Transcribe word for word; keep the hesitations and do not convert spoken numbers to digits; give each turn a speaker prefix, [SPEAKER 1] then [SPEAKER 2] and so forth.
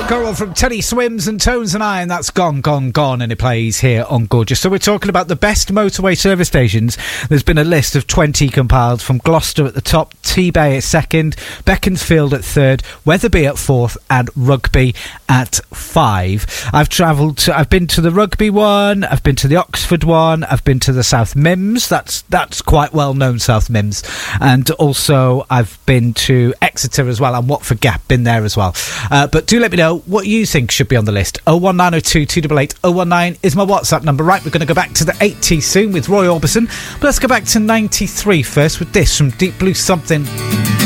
[SPEAKER 1] Coral from Teddy Swims and Tones and I, and that's Gone, Gone, Gone, and it plays here on Gorgeous. So we're talking about the best motorway service stations. There's been a list of twenty compiled, from Gloucester at the top, T-Bay at second, Beaconsfield at third, Wetherby at fourth, and Rugby at five. I've travelled to, I've been to the Rugby one, I've been to the Oxford one, I've been to the South Mims, that's that's quite well known, South Mims, and also I've been to Exeter as well, and Watford Gap, been there as well. Uh, but do let me know what you think should be on the list. oh one nine oh two, two eight eight, oh one nine is my WhatsApp number. Right, we're going to go back to the eighties soon with Roy Orbison, but let's go back to ninety-three first with this from Deep Blue Something.